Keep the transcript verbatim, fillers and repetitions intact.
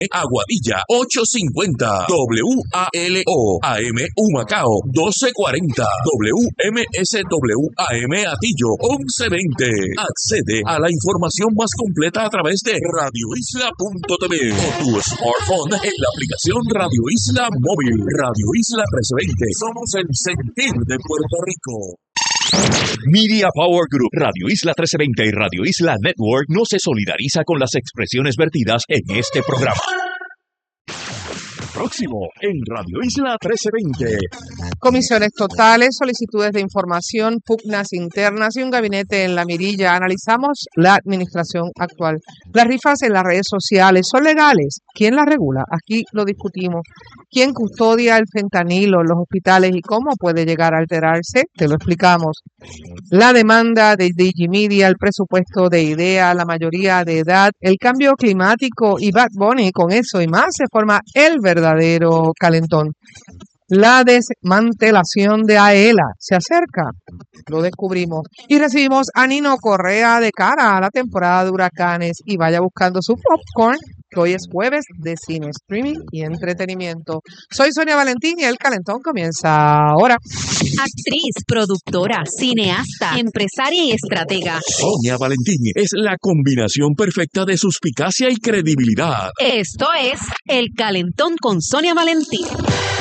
Aguadilla ochocientos cincuenta, W A L O A M Humacao doce cuarenta, W M S W A M Atillo once veinte. Accede a la información más completa a través de radio isla punto t v o tu smartphone en la aplicación Radio Isla Móvil. Radio Isla trescientos veinte. Somos el sentir de Puerto Rico. Media Power Group, Radio Isla trece veinte y Radio Isla Network no se solidariza con las expresiones vertidas en este programa. Próximo en Radio Isla trece veinte. Comisiones totales, solicitudes de información, pugnas internas y un gabinete en la mirilla. Analizamos la administración actual. Las rifas en las redes sociales son legales. ¿Quién las regula? Aquí lo discutimos. ¿Quién custodia el fentanilo en los hospitales y cómo puede llegar a alterarse? Te lo explicamos. La demanda de Digimedia, el presupuesto de IDEA, la mayoría de edad, el cambio climático y Bad Bunny. Con eso y más se forma el verdadero calentón. La desmantelación de AELA se acerca, lo descubrimos. Y recibimos a Nino Correa de cara a la temporada de huracanes. Y vaya buscando su popcorn, que hoy es jueves de cine, streaming y entretenimiento. Soy Sonia Valentín y el calentón comienza ahora. Actriz, productora, cineasta, empresaria y estratega. Sonia Valentín es la combinación perfecta de suspicacia y credibilidad. Esto es El Calentón con Sonia Valentín.